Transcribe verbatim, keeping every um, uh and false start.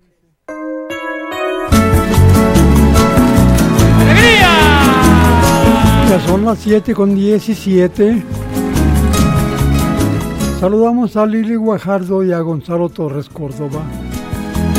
Ya son las siete con diecisiete. Saludamos a Lili Guajardo y a Gonzalo Torres Córdoba.